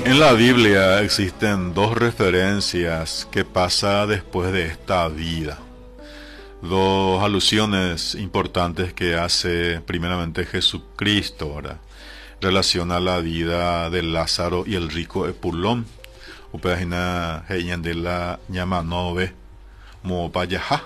En la Biblia existen dos referencias que pasa después de esta vida. Dos alusiones importantes que hace primeramente Jesucristo, ¿verdad? Relaciona la vida de Lázaro y el rico Epulón. Upehina de la Yamanove Mopayaja.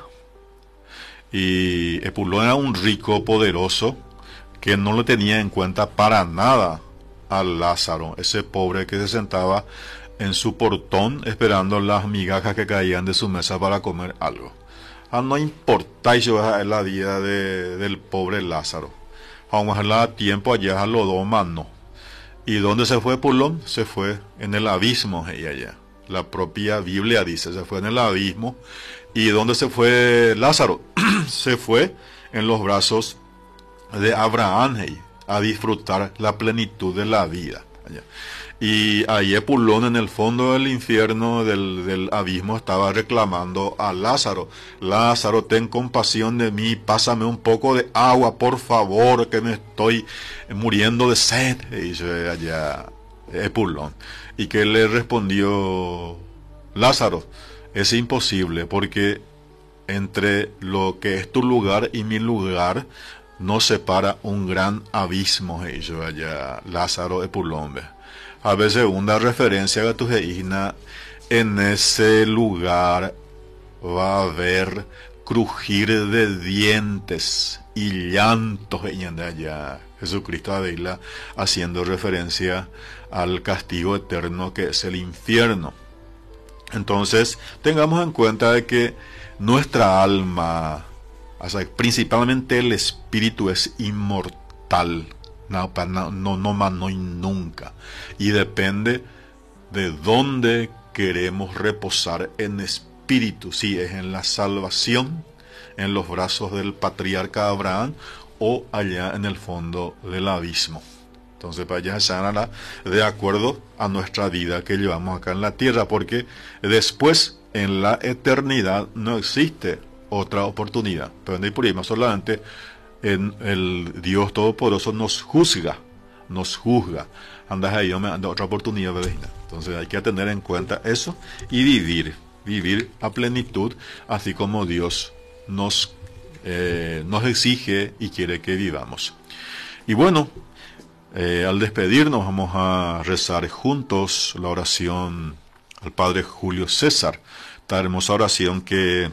Y Epulón era un rico poderoso que no lo tenía en cuenta para nada a Lázaro, ese pobre que se sentaba en su portón esperando las migajas que caían de su mesa para comer algo. No importa la vida del pobre Lázaro. Vamos a dar tiempo allá a los dos manos. ¿Y dónde se fue Pulón? Se fue en el abismo allá. La propia Biblia dice, se fue en el abismo. ¿Y dónde se fue Lázaro? Se fue en los brazos de Abraham a disfrutar la plenitud de la vida. Y ahí Epulón en el fondo del infierno, del abismo, estaba reclamando a Lázaro: Lázaro, ten compasión de mí, pásame un poco de agua, por favor, que me estoy muriendo de sed, dice allá Epulón. Y que le respondió Lázaro: es imposible, porque entre lo que es tu lugar y mi lugar nos separa un gran abismo, dice allá Lázaro Epulón. A veces una referencia a tu geína, en ese lugar va a haber crujir de dientes y llantos de allá. Jesucristo Adela haciendo referencia al castigo eterno que es el infierno. Entonces tengamos en cuenta de que nuestra alma, o sea, principalmente el espíritu, es inmortal. No nunca. Y depende de dónde queremos reposar en espíritu. Si es en la salvación, en los brazos del patriarca Abraham, o allá en el fondo del abismo. Entonces, para allá estará de acuerdo a nuestra vida que llevamos acá en la tierra, porque después, en la eternidad, no existe otra oportunidad. Pero no por solamente en el Dios Todopoderoso nos juzga. Andas ahí, me anda otra oportunidad, vecina. Entonces hay que tener en cuenta eso y vivir a plenitud, así como Dios nos exige y quiere que vivamos. Y bueno, al despedirnos vamos a rezar juntos la oración al Padre Julio César, esta hermosa oración que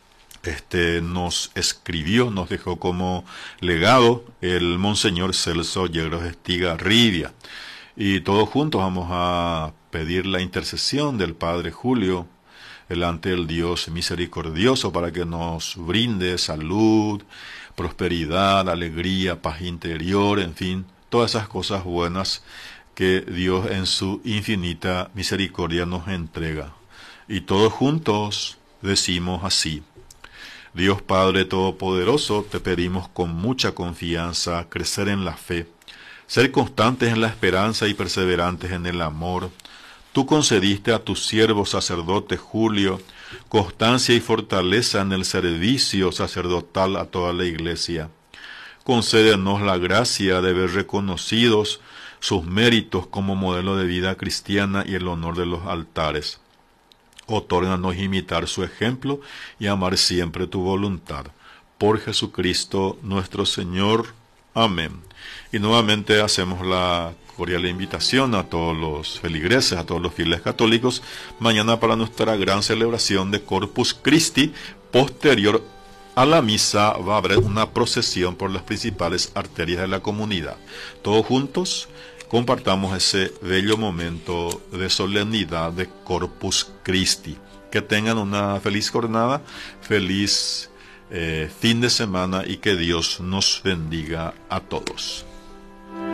nos escribió, nos dejó como legado el Monseñor Celso Yegros Estigarribia. Y todos juntos vamos a pedir la intercesión del Padre Julio delante del Dios misericordioso para que nos brinde salud, prosperidad, alegría, paz interior, en fin, todas esas cosas buenas que Dios en su infinita misericordia nos entrega. Y todos juntos decimos así: Dios Padre Todopoderoso, te pedimos con mucha confianza crecer en la fe, ser constantes en la esperanza y perseverantes en el amor. Tú concediste a tu siervo sacerdote Julio constancia y fortaleza en el servicio sacerdotal a toda la Iglesia. Concédenos la gracia de ver reconocidos sus méritos como modelo de vida cristiana y el honor de los altares. Otórganos imitar su ejemplo y amar siempre tu voluntad. Por Jesucristo nuestro Señor. Amén. Y nuevamente hacemos la cordial invitación a todos los feligreses, a todos los fieles católicos, mañana para nuestra gran celebración de Corpus Christi. Posterior a la misa va a haber una procesión por las principales arterias de la comunidad. Todos juntos compartamos ese bello momento de solemnidad de Corpus Christi. Que tengan una feliz jornada, feliz fin de semana, y que Dios nos bendiga a todos.